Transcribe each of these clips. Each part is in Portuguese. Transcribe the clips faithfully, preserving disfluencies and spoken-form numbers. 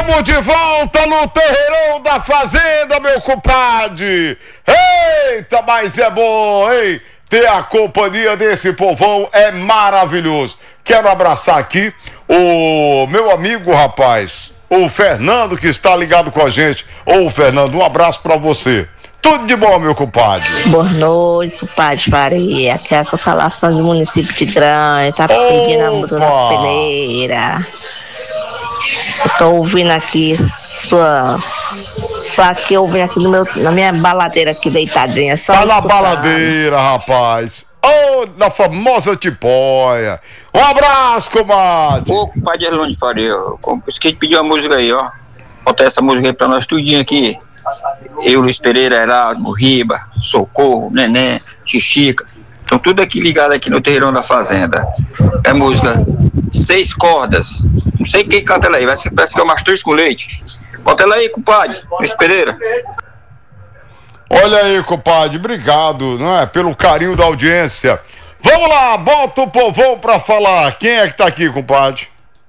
Estamos de volta no Terreirão da Fazenda, meu compadre. Eita, mas é bom, hein? Ter a companhia desse povão é maravilhoso. Quero abraçar aqui o meu amigo, rapaz, o Fernando, que está ligado com a gente. Ô, Fernando, um abraço pra você. Tudo de bom, meu compadre. Boa noite, compadre Faria. Aqui é a consolação do município de Grande. Tá pedindo a música da peneira. Eu tô ouvindo aqui sua. Só aqui ouvindo aqui no meu, na minha baladeira aqui deitadinha. Só tá na escutando. baladeira, rapaz. Ô, oh, na famosa tipóia. Um abraço, comadre. Ô, compadre Erlônio Faria, eu esqueci de pedir uma música aí, ó. Bota essa música aí pra nós tudinho aqui. Eu, Luiz Pereira, Heraldo, Riba, Socorro, Neném, Xixica. Estão tudo aqui ligado aqui no Terreirão da Fazenda. É música Seis Cordas. Não sei quem canta ela aí, parece que, parece que é o Mastruz com Leite. Bota ela aí, compadre, Luiz Pereira. Olha aí, compadre, obrigado, não é, pelo carinho da audiência. Vamos lá, bota o povão pra falar. Quem é que tá aqui, compadre?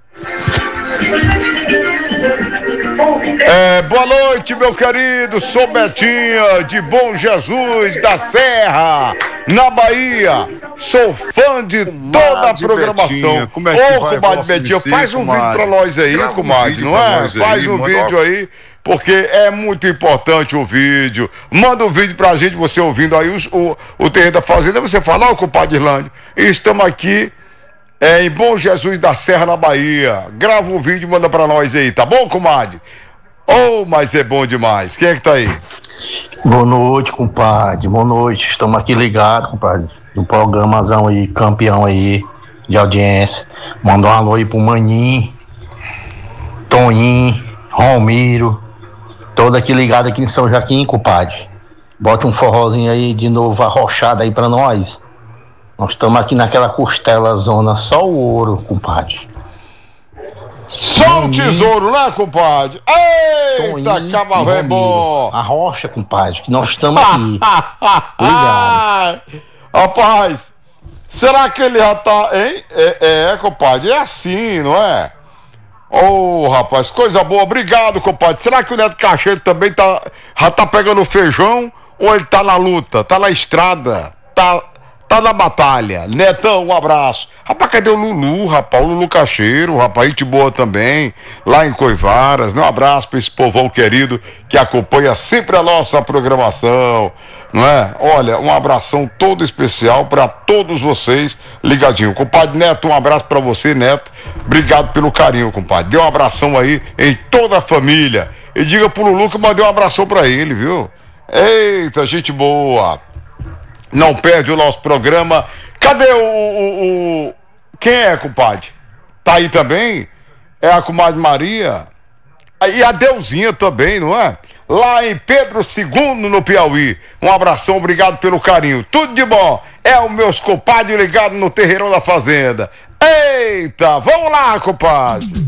É, boa noite, meu querido, sou Betinha, de Bom Jesus da Serra, na Bahia. Sou fã de toda a programação. Como é que Ô, vai, comadre Betinha, faz um vídeo pra nós aí, comadre, não é? Faz um vídeo aí, porque é muito importante o vídeo. Manda um vídeo pra gente, você ouvindo aí o, o, o Terreiro da Fazenda, você fala, ó, compadre Irlande, estamos aqui É, em Bom Jesus da Serra, na Bahia. Grava um vídeo e manda pra nós aí, tá bom, comadre? Oh, mas é bom demais. Quem é que tá aí? Boa noite, compadre. Boa noite. Estamos aqui ligados, compadre. No programazão aí, campeão aí de audiência. Manda um alô aí pro Maninho, Toninho, Romiro. Todo aqui ligado aqui em São Joaquim, compadre. Bota um forrozinho aí de novo arrochado aí pra nós. Nós estamos aqui naquela costela zona, só o ouro, compadre. Só o tesouro, né, compadre? Eita, camarão é bom. A rocha, compadre, que nós estamos aqui. Obrigado. Rapaz, será que ele já tá, hein? É, é, compadre, é assim, não é? Ô, oh, rapaz, coisa boa, obrigado, compadre. Será que o Neto Cacheiro também tá, já tá pegando feijão ou ele tá na luta, tá na estrada, tá... Tá na batalha. Netão, um abraço. Rapaz, cadê o Lulu, rapaz? O Lulu Cacheiro, rapaz, gente boa também, lá em Coivaras. Um abraço pra esse povão querido que acompanha sempre a nossa programação, não é? Olha, um abração todo especial pra todos vocês ligadinho. Compadre Neto, um abraço pra você, Neto. Obrigado pelo carinho, compadre. Dê um abração aí em toda a família. E diga pro Lulu que eu mandei um abração pra ele, viu? Eita, gente boa. Não perde o nosso programa. Cadê o, o, o... Quem é, compadre? Tá aí também? É a comadre Maria. E a Deusinha também, não é? Lá em Pedro segundo, no Piauí. Um abração, obrigado pelo carinho. Tudo de bom. É o meus compadres ligados no Terreirão da Fazenda. Eita, vamos lá, compadre.